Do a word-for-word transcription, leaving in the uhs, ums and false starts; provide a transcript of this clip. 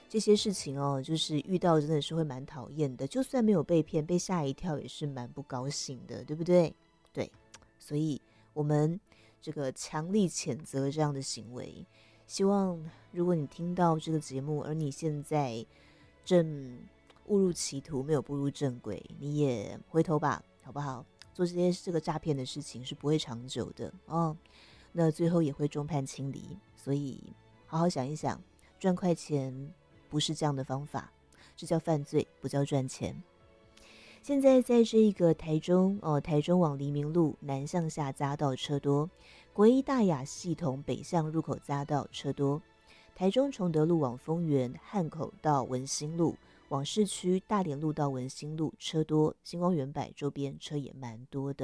这些事情哦，就是遇到真的是会蛮讨厌的，就算没有被骗，被吓一跳也是蛮不高兴的，对不对？对，所以我们这个强力谴责这样的行为。希望如果你听到这个节目，而你现在正误入歧途，没有步入正轨，你也回头吧，好不好？做这些这个诈骗的事情是不会长久的哦，那最后也会众叛亲离。所以好好想一想，赚快钱不是这样的方法，这叫犯罪，不叫赚钱。现在在这个台中哦，台中往黎明路南向下匝道车多，国一大雅系统北向入口匝道车多，台中崇德路往丰原汉口到文心路往市区大连路到文心路车多，星光园百周边车也蛮多的。